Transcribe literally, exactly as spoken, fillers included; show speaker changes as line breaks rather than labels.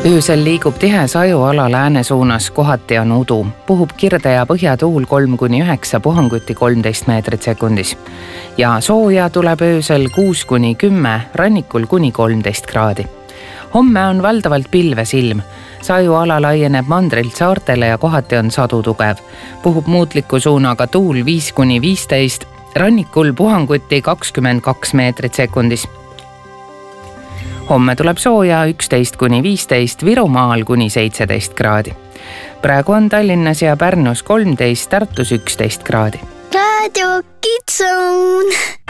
Öösel liigub tihe sajuala lääne suunas, kohati on udu. Puhub kirde ja põhjatuul kolm kuni üheksa, puhanguti kolmteist meetrit sekundis. Ja sooja tuleb öösel kuus kuni kümme, rannikul kuni kolmteist kraadi. Homme on valdavalt pilves ilm. Sajuala laieneb mandrilt saartele ja kohati on sadu tugev. Puhub muutliku suunaga tuul viis kuni viisteist, rannikul puhanguti kakskümmend kaks meetrit sekundis. Homme tuleb sooja üksteist kuni viisteist, Virumaal kuni seitseteist kraadi. Praegu on Tallinnas ja Pärnus kolmteist, Tartus üksteist kraadi.
Radio Kids Zone.